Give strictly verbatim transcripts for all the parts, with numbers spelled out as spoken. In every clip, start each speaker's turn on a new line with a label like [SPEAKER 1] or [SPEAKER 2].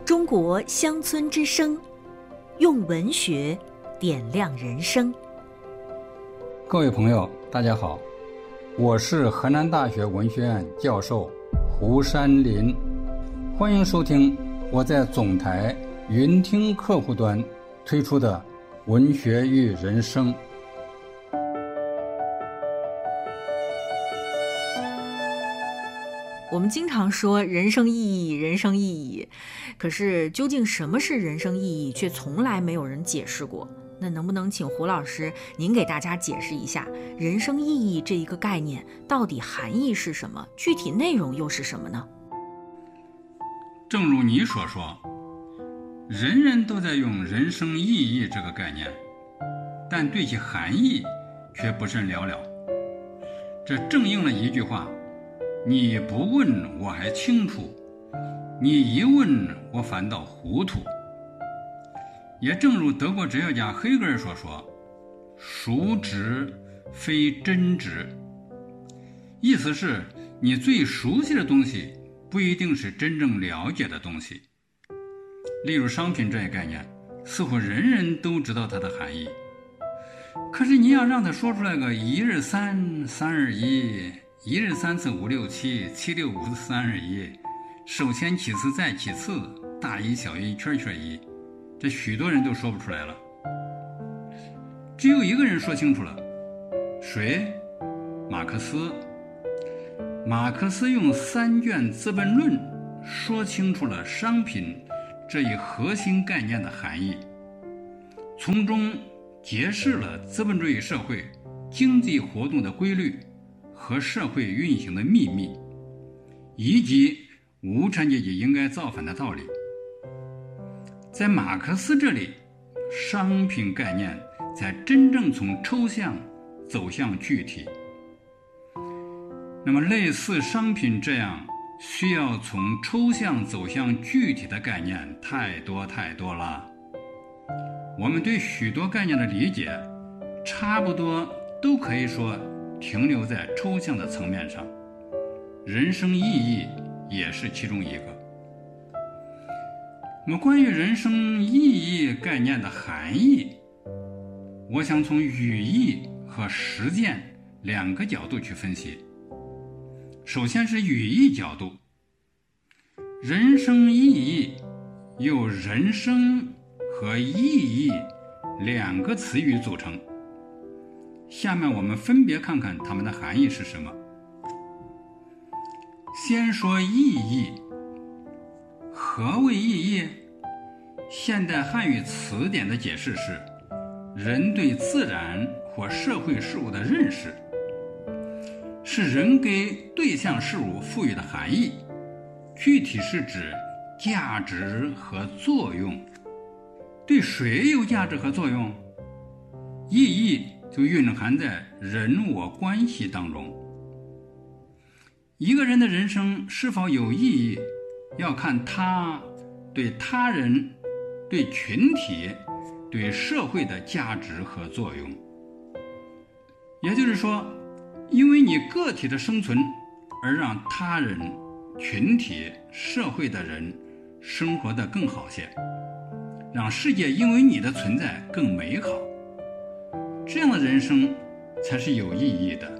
[SPEAKER 1] 中国乡村之声，用文学点亮人生。
[SPEAKER 2] 各位朋友大家好，我是河南大学文学院教授胡山林，欢迎收听我在总台云听客户端推出的文学与人生。
[SPEAKER 1] 我们经常说人生意义，人生意义，可是究竟什么是人生意义，却从来没有人解释过。那能不能请胡老师您给大家解释一下，人生意义这一个概念到底含义是什么，具体内容又是什么呢？
[SPEAKER 2] 正如你所说，人人都在用人生意义这个概念，但对其含义却不甚了了。这正应了一句话，你不问我还清楚，你一问我反倒糊涂。也正如德国哲学家黑格尔所说，孰知非真知，意思是你最熟悉的东西不一定是真正了解的东西。例如商品这一概念，似乎人人都知道它的含义，可是你要让他说出来个一日三三二一，一日三次五六七，七六五四三二一，首先其次再其次，大一小一圈圈一，这许多人都说不出来了。只有一个人说清楚了，谁？马克思。马克思用三卷《资本论》说清楚了商品这一核心概念的含义，从中揭示了资本主义社会经济活动的规律和社会运行的秘密，以及无产阶级应该造反的道理。在马克思这里，商品概念才真正从抽象走向具体。那么类似商品这样需要从抽象走向具体的概念太多太多了。我们对许多概念的理解差不多都可以说停留在抽象的层面上，人生意义也是其中一个。那么关于人生意义概念的含义，我想从语义和实践两个角度去分析。首先是语义角度，人生意义由人生和意义两个词语组成。下面我们分别看看它们的含义是什么。先说意义。何谓意义？现代汉语词典的解释是，人对自然或社会事物的认识，是人给对象事物赋予的含义，具体是指价值和作用。对谁有价值和作用？意义就蕴含在人我关系当中。一个人的人生是否有意义，要看他对他人、对群体、对社会的价值和作用。也就是说，因为你个体的生存而让他人、群体、社会的人生活得更好些，让世界因为你的存在更美好，这样的人生才是有意义的。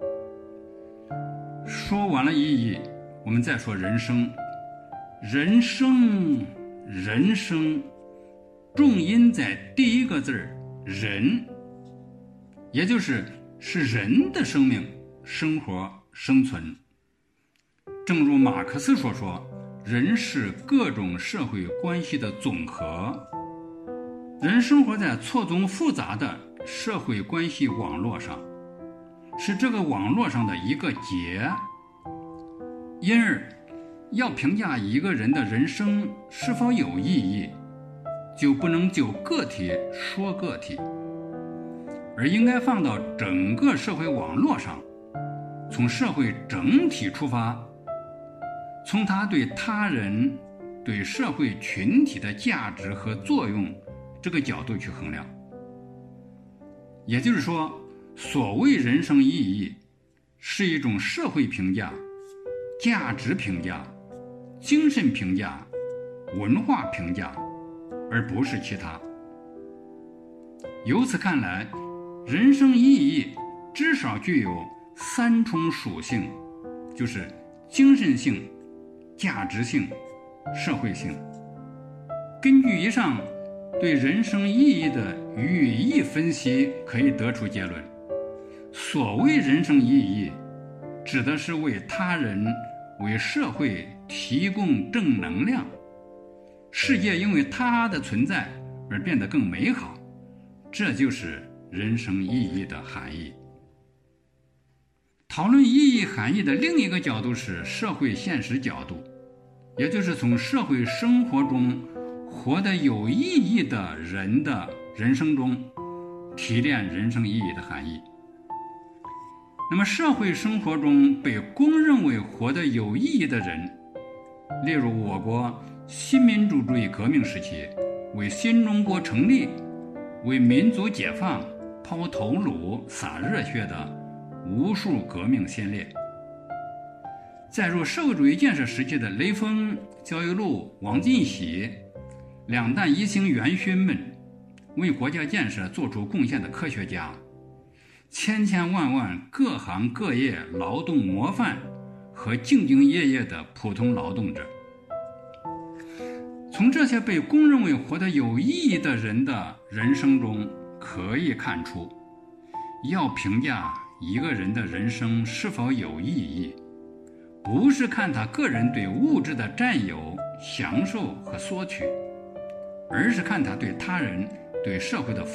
[SPEAKER 2] 说完了意义，我们再说人生。人生，人生，重音在第一个字人，也就是是人的生命、生活、生存。正如马克思所说，人是各种社会关系的总和。人生活在错综复杂的社会关系网络上，是这个网络上的一个结。因而要评价一个人的人生是否有意义，就不能就个体说个体，而应该放到整个社会网络上，从社会整体出发，从他对他人、对社会群体的价值和作用这个角度去衡量。也就是说，所谓人生意义，是一种社会评价、价值评价、精神评价、 文化评价，而不是其他。由此看来，人生意义至少具有三重属性，就是精神性、价值性、社会性。根据以上对人生意义的语义分析，可以得出结论：所谓人生意义，指的是为他人、为社会提供正能量，世界因为它的存在而变得更美好，这就是人生意义的含义。讨论意义含义的另一个角度是社会现实角度，也就是从社会生活中活得有意义的人的人生中提炼人生意义的含义。那么社会生活中被公认为活得有意义的人，例如我国新民主主义革命时期为新中国成立、为民族解放抛头颅洒热血的无数革命先烈，再入社会主义建设时期的雷锋、焦裕禄、王进喜两弹一星元勋们，为国家建设做出贡献的科学家，千千万万各行各业劳动模范和兢兢业业的普通劳动者。从这些被公认为活得有意义的人的人生中可以看出，要评价一个人的人生是否有意义，不是看他个人对物质的占有、享受和索取，而是看他对他人、对社会的